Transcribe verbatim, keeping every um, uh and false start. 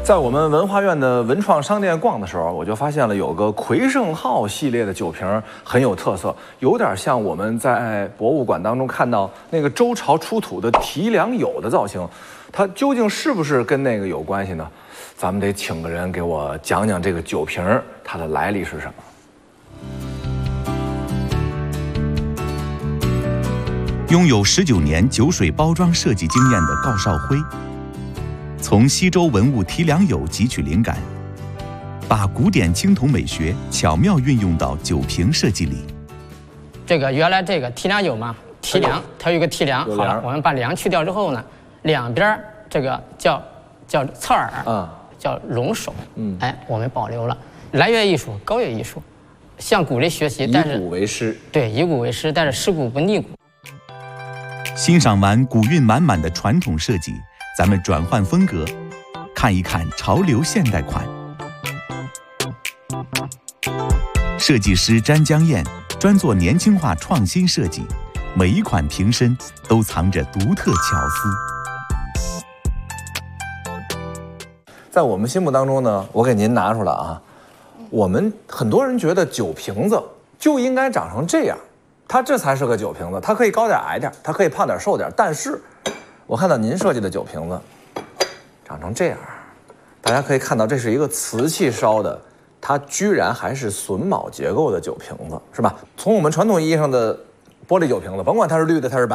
在我们文化院的文创商店逛的时候，我就发现了有个魁盛号系列的酒瓶很有特色，有点像我们在博物馆当中看到那个周朝出土的提梁牖的造型。它究竟是不是跟那个有关系呢？咱们得请个人给我讲讲这个酒瓶它的来历是什么。 拥有十九年酒水包装设计经验的高少辉，从西周文物提梁牖汲取灵感，把古典青铜美学巧妙运用到酒瓶设计里。 这个原来这个提梁牖嘛，提梁它有一个提梁，好了，我们把梁去掉之后呢，两边这个叫叫侧耳，啊，叫龙首，嗯，哎，我们保留了。来源艺术，高越艺术，向古类学习，但是以古为师， 对，以古为师，但是师古不逆古。 欣赏完古韵满满的传统设计，咱们转换风格，看一看潮流现代款。设计师詹江燕专做年轻化创新设计，每一款瓶身都藏着独特巧思。 在我们心目当中呢，我给您拿出来啊，我们很多人觉得酒瓶子就应该长成这样。它这才是个酒瓶子，它可以高点矮点，它可以胖点瘦点，但是我看到您设计的酒瓶子长成这样，大家可以看到这是一个瓷器烧的，它居然还是榫卯结构的酒瓶子，是吧？从我们传统意义上的玻璃酒瓶子，甭管它是绿的，它是白